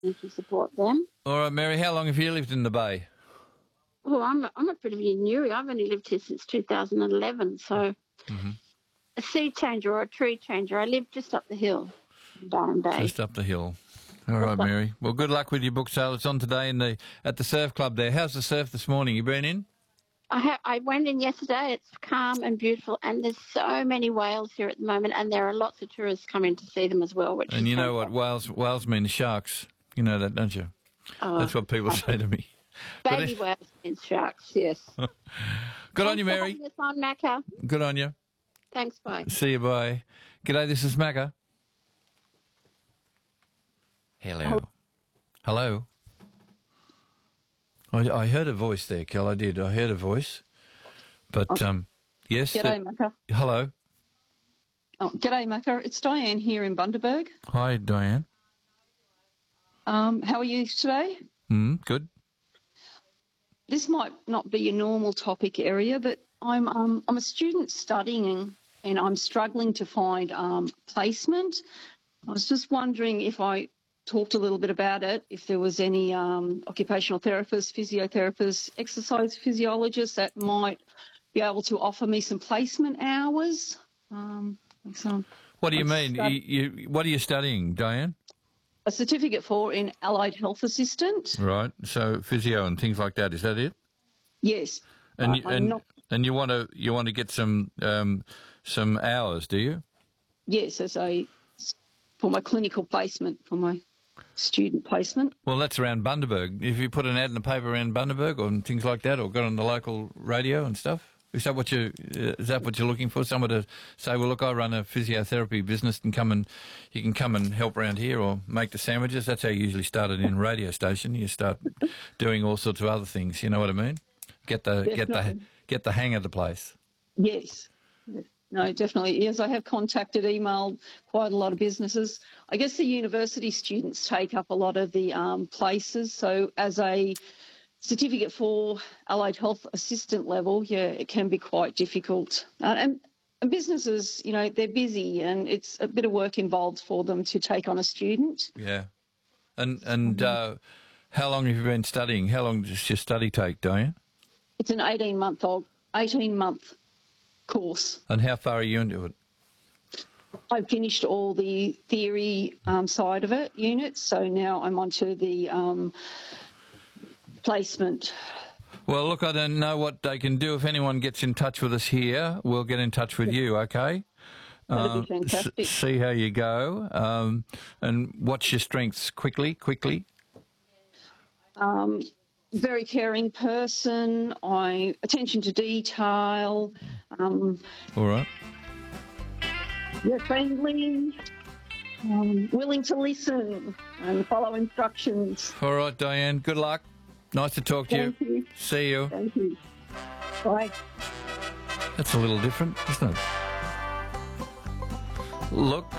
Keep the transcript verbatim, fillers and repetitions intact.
to support them. All right, Mary, how long have you lived in the Bay? Well, I'm a, I'm a pretty new. I've only lived here since two thousand eleven, so Mm-hmm. a sea changer or a tree changer. I live just up the hill in Byron Bay. Just up the hill. All right, Mary. Well, good luck with your book sale. It's on today in the at the surf club there. How's the surf this morning? You been in? I, ha- I went in yesterday. It's calm and beautiful, and there's so many whales here at the moment, and there are lots of tourists coming to see them as well. Which And is you know what? fantastic. Whales whales mean sharks. You know that, don't you? Oh, That's what people say to me. baby But whales and sharks, yes. good on you, Thanks for Mary. having us on, Macca. Good on you. Thanks, bye. See you, bye. G'day, this is Macca. Hello. Hello. I, I heard a voice there, Kel. I did. I heard a voice. But, um, yes. G'day, the- Macca. Hello. Oh, g'day, Macca. It's Diane here in Bundaberg. Hi, Diane. Um, how are you today? Mm, good. This might not be your normal topic area, but I'm um, I'm a student studying and I'm struggling to find um, placement. I was just wondering if I talked a little bit about it, if there was any um, occupational therapists, physiotherapists, exercise physiologists that might be able to offer me some placement hours. Um, like some, What do you I'm mean? stud- You, you, what are you studying, Diane? a certificate for in allied health assistant. Right. So physio and things like that. Is that it? Yes. And Uh, you, I'm and not- and you want to you want to get some um, some hours, do you? Yes, as a for my clinical placement, for my student placement. Well, that's around Bundaberg. If you put an ad in the paper around Bundaberg or things like that, or got on the local radio and stuff, is that what you uh, is that what you're looking for? Someone to say, well, look, I run a physiotherapy business, and come and you can come and help around here, or make the sandwiches. That's how you usually started in a radio station. You start doing all sorts of other things. You know what I mean? Get the get the Definitely. get the hang of the place. Yes. No, definitely. Yes, I have contacted, emailed quite a lot of businesses. I guess the university students take up a lot of the um, places. So as a certificate for allied health assistant level, yeah, it can be quite difficult. Uh, and, and businesses, you know, they're busy and it's a bit of work involved for them to take on a student. Yeah. And and uh, how long have you been studying? How long does your study take, Diane? It's an eighteen-month old, eighteen-month course. And how far are you into it? I've finished all the theory um, side of it, units, so now I'm onto the um, placement. Well, look, I don't know what they can do. If anyone gets in touch with us here, we'll get in touch with you, okay? That'd Um, be fantastic. s- see how you go. Um, and what's your strengths? Quickly, quickly. Um, very caring person, I attention to detail, um, All right. yeah, friendly, um, willing to listen and follow instructions. All right, Diane. Good luck. Nice to talk to Thank you. you. See you. Thank you. Bye. That's a little different, isn't it? Look,